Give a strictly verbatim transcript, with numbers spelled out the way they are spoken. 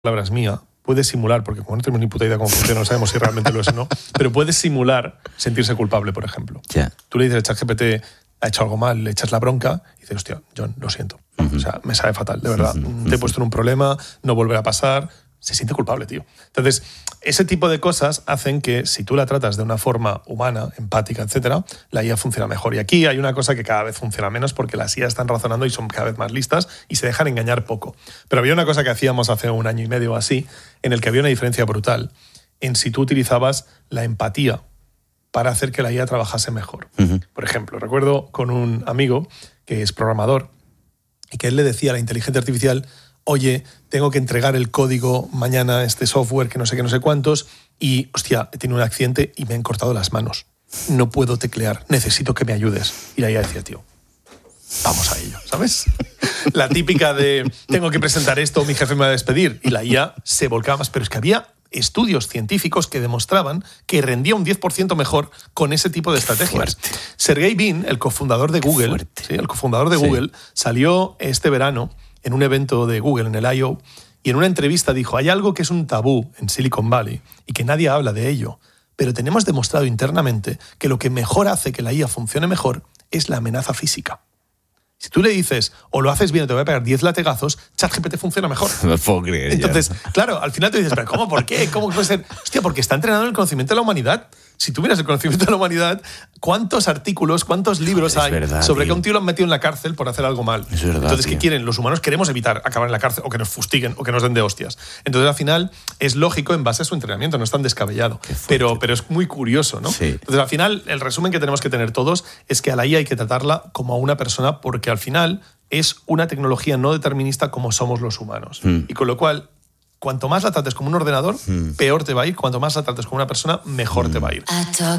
palabra es mía, puede simular, porque como no tenemos ni puta idea cómo funciona, no sabemos si realmente lo es o no, pero puede simular sentirse culpable, por ejemplo. Yeah. Tú le dices a ChatGPT, ha hecho algo mal, le echas la bronca y dices, hostia, John, lo siento. Uh-huh. O sea, me sabe fatal, de verdad. Uh-huh. Te he puesto en un problema, no volverá a pasar. Se siente culpable, tío. Entonces, ese tipo de cosas hacen que si tú la tratas de una forma humana, empática, etcétera, la I A funciona mejor. Y aquí hay una cosa que cada vez funciona menos porque las I A están razonando y son cada vez más listas y se dejan engañar poco. Pero había una cosa que hacíamos hace un año y medio o así, en el que había una diferencia brutal en si tú utilizabas la empatía para hacer que la I A trabajase mejor. Uh-huh. Por ejemplo, recuerdo con un amigo que es programador y que él le decía a la inteligencia artificial: oye, tengo que entregar el código mañana, este software, que no sé qué, no sé cuántos, y, hostia, he tenido un accidente y me han cortado las manos. No puedo teclear, necesito que me ayudes. Y la I A decía, tío, vamos a ello, ¿sabes? La típica de, tengo que presentar esto, mi jefe me va a despedir. Y la I A se volcaba más, pero es que había estudios científicos que demostraban que rendía un diez por ciento mejor con ese tipo de estrategias. Fuerte. Sergey Brin, el cofundador de Google, ¿sí? el cofundador de sí. Google, salió este verano en un evento de Google, en el I O, y en una entrevista dijo, hay algo que es un tabú en Silicon Valley y que nadie habla de ello, pero tenemos demostrado internamente que lo que mejor hace que la I A funcione mejor es la amenaza física. Si tú le dices, o lo haces bien o te voy a pegar diez latigazos, ChatGPT funciona mejor. No puedo creer. Entonces, ya. claro, al final te dices, ¿pero cómo? ¿Por qué? ¿Cómo puede ser? Hostia, porque está entrenado en el conocimiento de la humanidad. Si tuvieras el conocimiento de la humanidad, ¿cuántos artículos, cuántos libros Joder, hay verdad, sobre tío. que a un tío lo han metido en la cárcel por hacer algo mal? Es verdad, Entonces, ¿qué tío. quieren? Los humanos queremos evitar acabar en la cárcel o que nos fustiguen o que nos den de hostias. Entonces, al final, es lógico en base a su entrenamiento, no es tan descabellado. Pero, pero es muy curioso, ¿no? Sí. Entonces, al final, el resumen que tenemos que tener todos es que a la I A hay que tratarla como a una persona porque al final es una tecnología no determinista como somos los humanos. Mm. Y con lo cual, cuanto más la trates como un ordenador, mm. peor te va a ir. Cuanto más la trates como una persona, mejor mm. te va a ir.